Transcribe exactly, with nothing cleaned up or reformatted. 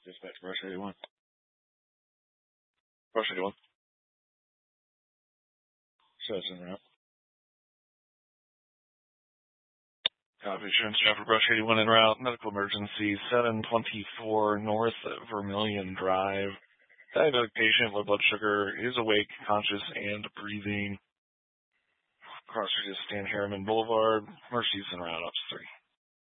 Dispatch Brush eighty-one. Brush eighty-one. Shows in route. Copy, insurance job for Brush eighty-one en route. Medical emergency seven twenty-four North Vermilion Drive. Diabetic patient, low blood sugar, is awake, conscious, and breathing. Cross street is Stan Harriman Boulevard. Mercy's en route, up three.